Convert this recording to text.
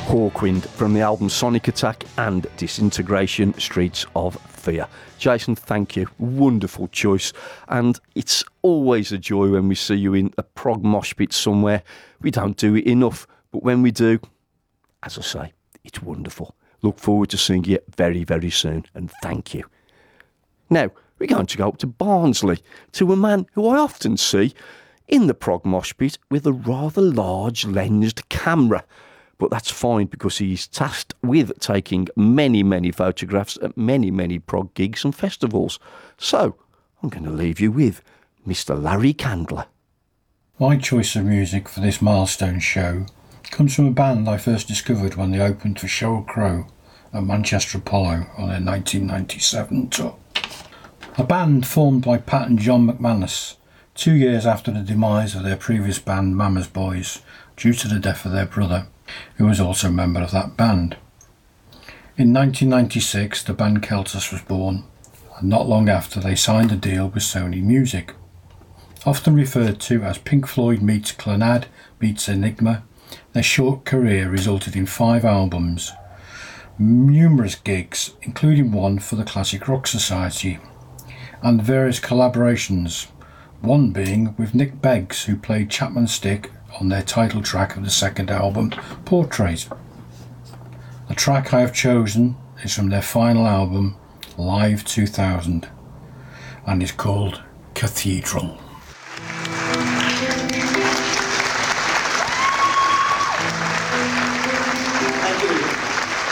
Hawkwind from the album Sonic Attack and Disintegration Streets of Fear. Jason, thank you. Wonderful choice. And it's always a joy when we see you in a prog mosh pit somewhere. We don't do it enough, but when we do, as I say, it's wonderful. Look forward to seeing you very, very soon, and thank you. Now, we're going to go up to Barnsley, to a man who I often see in the prog mosh pit with a rather large lensed camera. But that's fine because he's tasked with taking many, many photographs at many, many prog gigs and festivals. So, I'm going to leave you with Mr. Larry Candler. My choice of music for this milestone show comes from a band I first discovered when they opened for Sheryl Crow at Manchester Apollo on their 1997 tour. A band formed by Pat and John McManus 2 years after the demise of their previous band Mama's Boys due to the death of their brother, who was also a member of that band. In 1996, the band Keltus was born, and not long after they signed a deal with Sony Music. Often referred to as Pink Floyd meets Clannad meets Enigma, their short career resulted in 5 albums, numerous gigs, including one for the Classic Rock Society, and various collaborations, one being with Nick Beggs, who played Chapman Stick on their title track of the second album, Portrait. The track I have chosen is from their final album, Live 2000, and is called Cathedral.